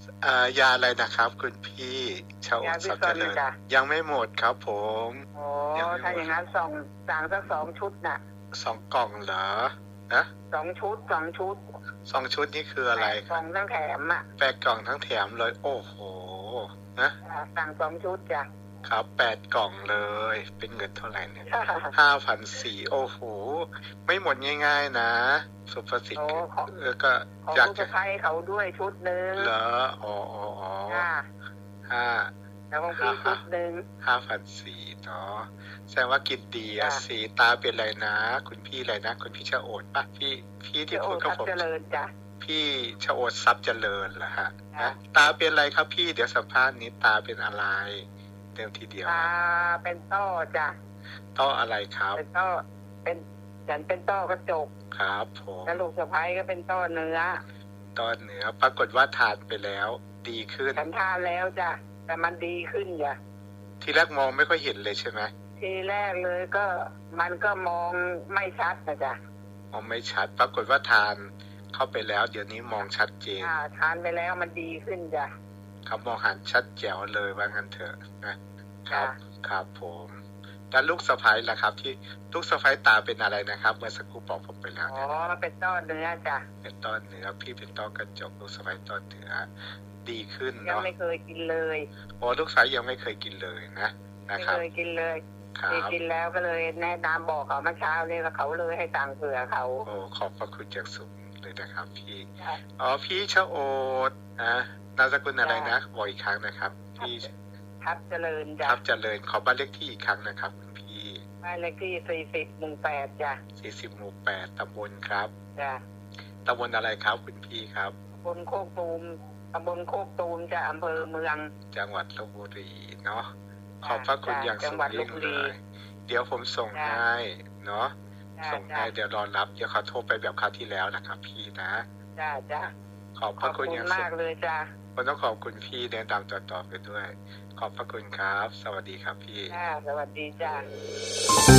ยาอะไรนะครับคุณพี่ชาอยาดวิสับซอเจริญนจ้ะยังไม่หมดครับผมอ๋อยังไม่หถ้ามดอย่างนั้นสั่งสัก2 ชุดน่ะ 2 กล่องเหรอนะ 2 ชุด 2 ชุดนี่คืออะแปไรดกล่องทั้งแถมอ่ะ 8 กล่องทั้งแถมเลยโอ้โหนะสั่ง2 ชุดจ้ะครับ8 กล่องเลยเป็นเงินเท่าไหร่เนี่ย5,400โอ้โหไม่หมดง่ายๆนะสุภสิทโอ้ธิ์ของก็อยากลูกจะสะใภ้เขาด้วยชุดหนึ่งเหรออ๋อห้าแล้วของพี่ชุดหนึ่ง 5,400เนาะแสดงว่ากินดีอ่ะสีตาเป็นไรนะคุณพี่อะไรนะคุณพี่ชะโอดป่ะพี่ที่พูดกับผมเจริญจ้ะพี่ชโอดทรัพย์เจริญเหรอฮะนะตาเป็นอะไรครับพี่เดี๋ยวสัมภาษณ์นี้ตาเป็นอะไรเต็มทีเดียวตาเป็นต้อจ้ะต้ออะไรครับเป็นต้อฉันเป็นต้อกระจกครับผมแล้วลูกสะใภ้ก็เป็นต้อเนื้อปรากฏว่าทานไปแล้วดีขึ้นฉันทานแล้วจ้ะแต่มันดีขึ้นจ้ะทีแรกมองไม่ค่อยเห็นเลยใช่ไหมทีแรกเลยก็มันก็มองไม่ชัดนะจ๊ะมองไม่ชัดปรากฏว่าทานเข้าไปแล้วเดี๋ยวนี้มองชัดเจนทานไปแล้วมันดีขึ้นจ้ะครับมองหันชัดแจ๋วเลยว่างั้นเถอะนะครับผมแล้วลูกสะใภ้ล่ะครับที่ลูกสะใภ้ตาเป็นอะไรนะครับเมื่อสักครู่บอกผมไปแล้วอ๋อเป็นต้อเนื้อจ้ะเป็นต้อเนื้อพี่เป็นต้อกระจกลูกสะใภ้ต้อเนื้อดีขึ้นเนาะยังไม่เคยกินเลยอ๋อลูกสาวยังไม่เคยกินเลยนะครับไม่เคยกินเลยกินแล้วก็เลยแนะนำบอกเขาเมื่อเช้านี้เขาเลยให้ตังค์เผื่อเขาโอ้ขอบพระคุณจากสูงเลยนะครับพี่พี่ชะโอดนามสกุลอะไรนะบอกอีกครั้งนะครับพี่ทับเจริญจ้ะทับเจริญขอบ้านเลขที่อีกครั้งนะครับคุณพี่บ้านเลขที่40 หมู่ 8จ้ะ 40 หมู่ 8ตำบลครับจ้ะตำบลอะไรครับคุณพี่ครับตำบลโคกตูมจ้ะอำเภอเมืองจังหวัดลพบุรีเนาะขอบพระคุณอย่างสูงยิ่งเลยเดี๋ยวผมส่งให้เนาะส่งให้เดี๋ยวรอรับเดี๋ยวเขาโทรไปแบบคราวที่แล้วนะครับพี่นะจ้ะขอบพระคุณอย่างสูงมากเลยจ้ะผมต้องขอบคุณพี่แนะนำต่อไปด้วยขอบพระคุณครับสวัสดีครับพี่สวัสดีจ้ะ